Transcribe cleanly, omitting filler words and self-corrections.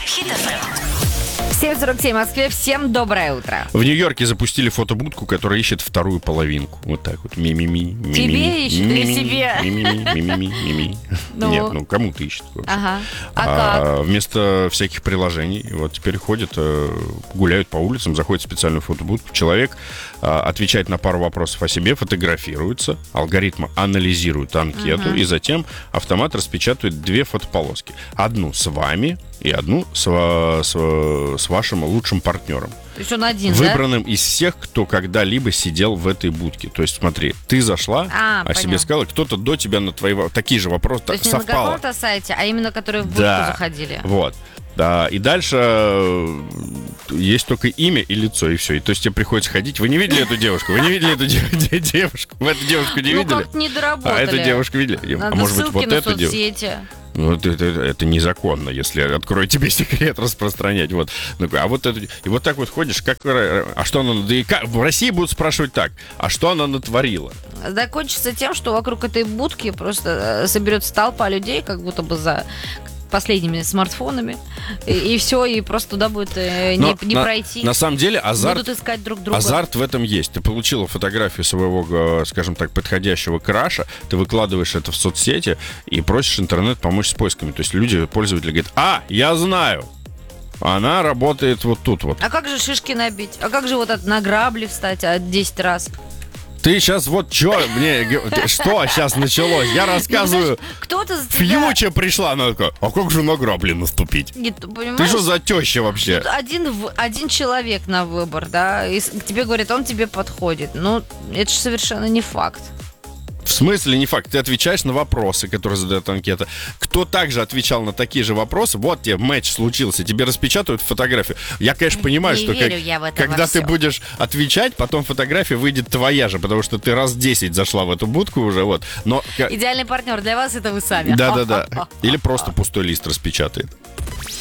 Хит FM. 7:47 в Москве. Всем доброе утро. В Нью-Йорке запустили фотобудку, которая ищет вторую половинку. Вот так вот. Ми-ми-ми. Тебе ищет или себе? Ми-ми-ми. Ну. Нет, кому-то ищет. вообще. Ага. А как? Вместо всяких приложений, вот теперь ходят, гуляют по улицам, заходят в специальную фотобудку. Человек отвечает на пару вопросов о себе, фотографируется, алгоритм анализирует анкету, и затем автомат распечатывает две фотополоски. Одну с вами и одну с вашим лучшим партнером. То есть он один, Выбранным из всех, кто когда-либо сидел в этой будке. То есть смотри, ты зашла, о себе понятно. сказала, кто-то до тебя на твои такие же вопросы То есть не совпало. на каком-то сайте, а именно которые в будку заходили. Вот. Да, и дальше есть только имя и лицо, и все. И то есть тебе приходится ходить. Вы не видели эту девушку? Вы не видели эту девушку? Вы эту девушку не видели? Ну, как-то не доработали. А эту девушку видели? Надо А может быть, ссылки вот на эту девушку? соцсети. Вот это незаконно, если открою тебе секрет распространять. Вот. Ну, а вот это, и вот так вот ходишь, как, а что она, да и как, в России будут спрашивать так, а что она натворила? Закончится тем, что вокруг этой будки просто соберется толпа людей, как будто бы за последними смартфонами, и все, и просто туда будет не пройти. На самом деле будут искать друг друга. азарт в этом есть. Ты получила фотографию своего, скажем так, подходящего краша, ты выкладываешь это в соцсети и просишь интернет помочь с поисками. То есть пользователи говорят, я знаю, она работает вот тут вот. А как же шишки набить? А как же вот на грабли встать 10 раз? Ты сейчас вот что сейчас началось? Я рассказываю. Кто-то за тебя... Фьюча пришла, она такая, а как же на грабли наступить? Нет, понимаешь? Ты что за теща вообще? Тут один человек на выбор, да, и тебе говорят, он тебе подходит. Ну, это же совершенно не факт. В смысле не факт? Ты отвечаешь на вопросы, которые задает анкета. Кто также отвечал на такие же вопросы, вот тебе матч случился, тебе распечатают фотографию. Я, конечно, понимаю, Не что верю я в это когда во ты всё. будешь отвечать, потом фотография выйдет твоя же, потому что ты раз 10 зашла в эту будку уже, вот. Но... Идеальный партнер для вас — это вы сами. Да-да-да. Или просто пустой лист распечатает.